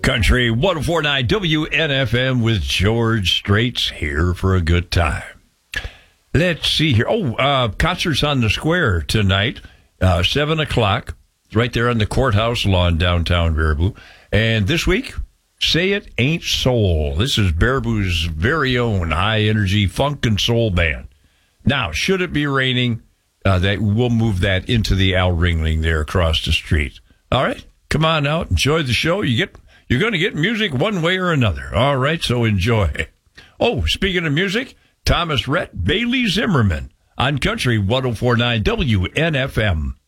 Country 104.9 WNFM with George Straits here for a good time. Let's see here. Concerts on the Square tonight, 7 o'clock. It's right there on the courthouse lawn downtown Baraboo. And this week, Say It Ain't Soul. This is Baraboo's very own high-energy funk and soul band. Now, should it be raining, we'll move that into the Al Ringling there across the street. All right? Come on out. Enjoy the show. You're going to get music one way or another. All right, so enjoy. Oh, speaking of music, Thomas Rhett, Bailey Zimmerman on Country 104.9 WNFM.